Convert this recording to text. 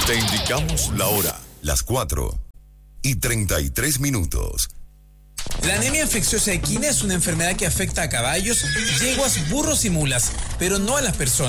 Te indicamos la hora, las 4:33. La anemia infecciosa equina es una enfermedad que afecta a caballos, yeguas, burros y mulas, pero no a las personas.